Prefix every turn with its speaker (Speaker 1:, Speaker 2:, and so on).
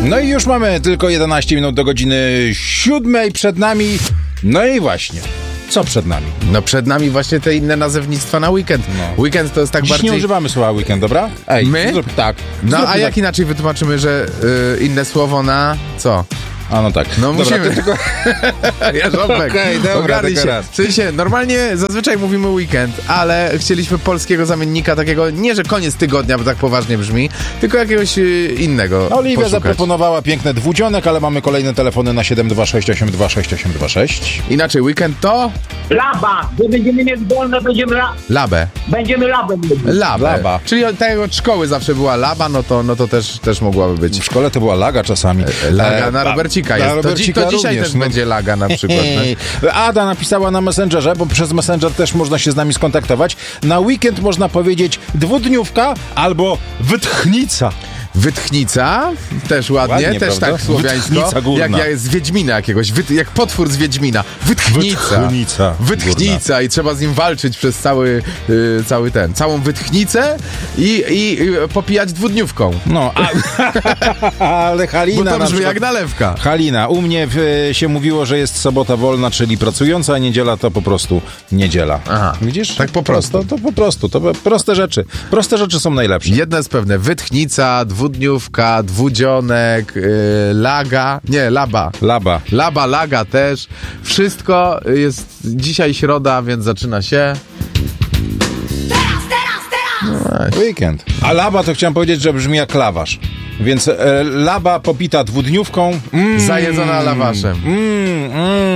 Speaker 1: No i już mamy tylko 11 minut do godziny 7 przed nami. No i właśnie, co przed nami?
Speaker 2: No przed nami właśnie te inne nazewnictwa na weekend.
Speaker 1: No.
Speaker 2: Weekend to jest tak
Speaker 1: Dziś
Speaker 2: bardziej...
Speaker 1: nie używamy słowa weekend, dobra? Ej,
Speaker 2: My?
Speaker 1: Tak.
Speaker 2: No
Speaker 1: Zrób
Speaker 2: a jak inaczej wytłumaczymy, że inne słowo na co?
Speaker 1: A no tak.
Speaker 2: No
Speaker 1: Dobra,
Speaker 2: musimy.
Speaker 1: tylko...
Speaker 2: Jarząbek,
Speaker 1: Okej, dobra,
Speaker 2: ogarnij
Speaker 1: tylko
Speaker 2: się.
Speaker 1: raz.
Speaker 2: W sensie, normalnie zazwyczaj mówimy weekend, ale chcieliśmy polskiego zamiennika takiego, nie że koniec tygodnia, bo tak poważnie brzmi, tylko jakiegoś innego
Speaker 1: Oliwia
Speaker 2: poszukać.
Speaker 1: zaproponowała piękne dwudzionek, ale mamy kolejne telefony na 726826828.
Speaker 2: Inaczej, weekend to
Speaker 3: Laba, gdy będziemy mieć wolne,
Speaker 2: labę.
Speaker 3: będziemy labem mówić.
Speaker 2: Labę.
Speaker 1: Laba.
Speaker 2: Czyli tak jak od szkoły zawsze była laba, no to też mogłaby być.
Speaker 1: W szkole to była laga czasami.
Speaker 2: Laga na Robercika jest.
Speaker 1: Robercika
Speaker 2: to dzisiaj
Speaker 1: również,
Speaker 2: też będzie laga na przykład. No.
Speaker 1: Ada napisała na Messengerze, bo przez Messenger też można się z nami skontaktować. Na weekend można powiedzieć dwudniówka albo wytchnica.
Speaker 2: Wytchnica, też ładnie,
Speaker 1: Ładnie,
Speaker 2: też
Speaker 1: prawda?
Speaker 2: tak słowiańsko.
Speaker 1: Wytchnica górna.
Speaker 2: Jak z Wiedźmina jakiegoś, jak potwór z Wiedźmina. Wytchnica. Wytchnica i trzeba z nim walczyć przez całą wytchnicę i popijać dwudniówką.
Speaker 1: No, ale Halina...
Speaker 2: Bo to
Speaker 1: na
Speaker 2: brzmi
Speaker 1: przykład-
Speaker 2: jak nalewka.
Speaker 1: Halina, u mnie się mówiło, że jest sobota wolna, czyli pracująca, a niedziela to po prostu niedziela.
Speaker 2: Aha.
Speaker 1: Widzisz?
Speaker 2: Tak po prostu.
Speaker 1: To po prostu, to proste rzeczy. Proste rzeczy są najlepsze.
Speaker 2: Jedno jest pewne, wytchnica, dwudniówka, dwudzionek, laga, nie, laba.
Speaker 1: Laba.
Speaker 2: Laga też. Wszystko jest dzisiaj środa, więc zaczyna się...
Speaker 1: Weekend. A laba to chciałem powiedzieć, że brzmi jak lawasz. Więc laba popita dwudniówką.
Speaker 2: Zajedzona lawaszem.